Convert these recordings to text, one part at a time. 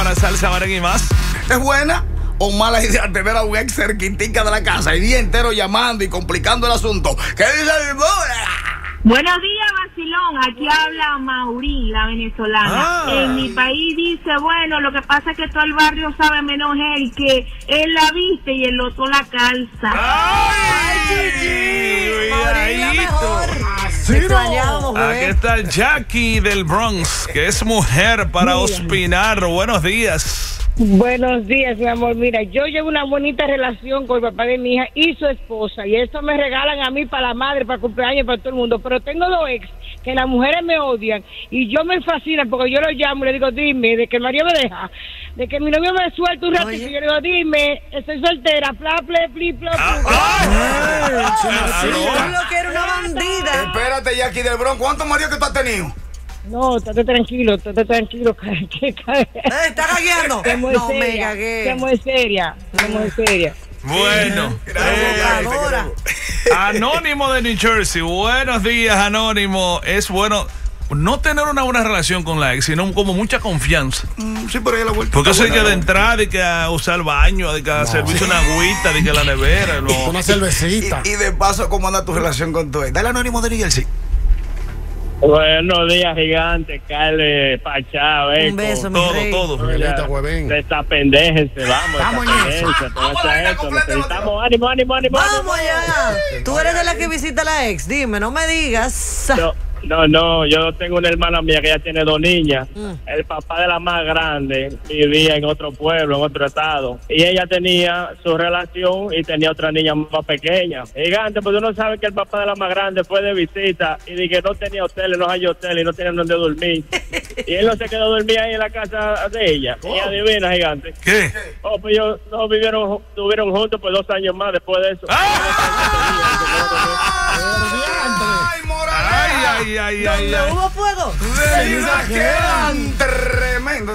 para Salsa, Merengue y más. ¿Es buena o mala idea tener a un ex cerquitica de la casa el día entero llamando y complicando el asunto? ¿Qué dice el Buenos días, vacilón. Aquí habla Maurín, la venezolana. En mi país dice, bueno, lo que pasa es que todo el barrio sabe menos él, que él la viste y el otro la calza. ¡Ay, cuidadito! Aquí está Jackie del Bronx, que es mujer para opinar. Buenos días. Buenos días, mi amor. Mira, yo llevo una bonita relación con el papá de mi hija y su esposa, y eso me regalan a mí para la madre, para cumpleaños, para todo el mundo. Pero tengo dos ex que las mujeres me odian y yo me fascina porque yo los llamo y le digo, dime, de que María me deja, de que mi novio me suelta un ratito, y yo le digo, dime, estoy soltera, pla, ple, pli, plo, lo que era una bandida. Espérate, Jackie del Bronx, ¿cuántos maridos que tú has tenido? No, estate tranquilo. ¿Está gagueando? No, me cagué. Estamos seria. Bueno, Anónimo de New Jersey. Buenos días, Anónimo. Es bueno no tener una buena relación con la ex, sino como mucha confianza. Sí, por ahí la vuelta. Porque eso hay que de entrar, de que a usar el baño, de que a servirse una agüita, de que la nevera. Una cervecita. Y de paso, ¿cómo anda tu relación con tu ex? Dale Anónimo de New Jersey. Buenos días, gigante, Carle, Pachá, un beso, mi rey. Todo. De esta pendejense, vamos necesitamos ánimo. Vamos allá. Tú eres de la que visita a la ex, dime, no me digas. No, yo tengo una hermana mía que ya tiene 2 niñas. El papá de la más grande vivía en otro pueblo, en otro estado. Y ella tenía su relación y tenía otra niña más pequeña. Gigante, pues uno sabe que el papá de la más grande fue de visita y de que no tenía hoteles, no hay hoteles y no tenía donde dormir. Y él no se quedó a dormir ahí en la casa de ella. Y adivina, gigante. ¿Qué? Pues ellos no estuvieron juntos por 2 años más después de eso. Ay. ¿Hubo fuego? Quedan tremendo.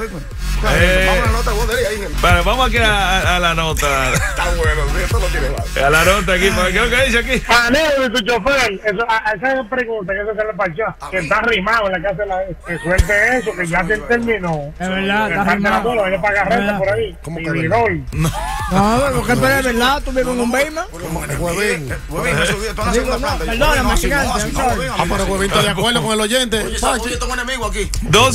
Vamos aquí a la nota. Está bueno, esto lo tiene más. A la nota aquí, ¿qué es lo que dice aquí? Aneo, tu chofer, esa pregunta que eso se le pachó, que está arrimado en la casa de la ex. Que suelte eso, que ya se terminó. Es verdad, está arrimado. Vaya a pagar renta por ahí. ¿Cómo que no, porque esto es verdad, tú vives en un Bayman. Huevín, Perdóname, gigante. Pero Huevín está de acuerdo con el oyente. Yo tengo un enemigo aquí.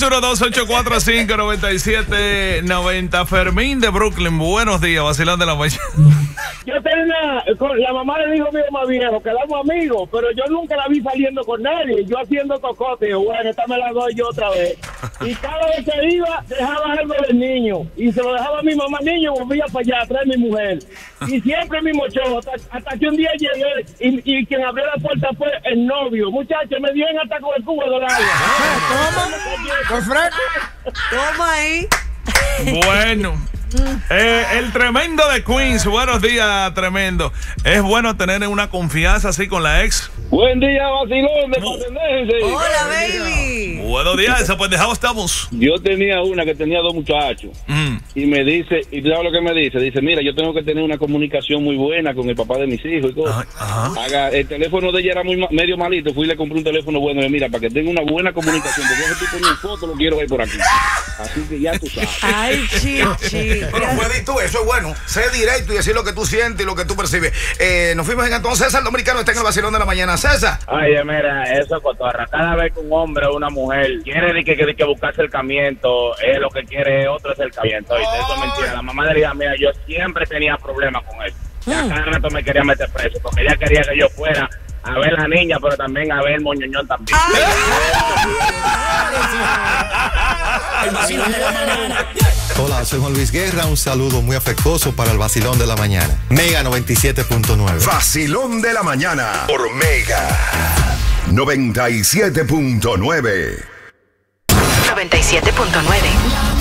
212-845-9790. Fermín de Brooklyn, buenos días, vacilón de la mañana. Yo tenía, la mamá le dijo a mi más viejo, quedamos amigos, pero yo nunca la vi saliendo con nadie, yo haciendo cocote, bueno, esta me la doy yo otra vez. Y cada vez que iba, dejaba algo del niño, y se lo dejaba a mi mamá, niño, volvía para allá, atrás de mi mujer. Y siempre el mismo show, hasta que un día llegué, y quien abrió la puerta fue el novio. Muchachos, me dieron hasta con el cubo del agua. Toma ahí. Bueno. El tremendo de Queens, buenos días, tremendo. Es bueno tener una confianza así con la ex. Buen día, vacilón de Patendense. Hola, baby. Buenos días, esa pendeja estamos. Yo tenía una que tenía 2 muchachos y me dice, y tú sabes lo que me dice, mira, yo tengo que tener una comunicación muy buena con el papá de mis hijos y todo. El teléfono de ella era medio malito, fui y le compré un teléfono bueno, y mira, para que tenga una buena comunicación, porque ese tipo ni foto lo quiero ver por aquí. Así que ya tú sabes. Ay, chichi. Pero puedes tú, eso es bueno, sé directo y decir lo que tú sientes y lo que tú percibes. Nos fuimos en entonces, César Dominicano está en el vacilón de la mañana. César. Ay, mira, eso es cotorra. Cada vez que un hombre o una mujer quiere que buscar acercamiento, lo que quiere es otro acercamiento. Eso es mentira. La mamá de la hija mía, yo siempre tenía problemas con él. Cada rato me quería meter preso, porque ella quería que yo fuera a ver la niña, pero también a ver el moñoñón también. Hola, soy Juan Luis Guerra, un saludo muy afectuoso para el vacilón de la mañana. Mega 97.9. Vacilón de la mañana por Mega 97.9. 97.9.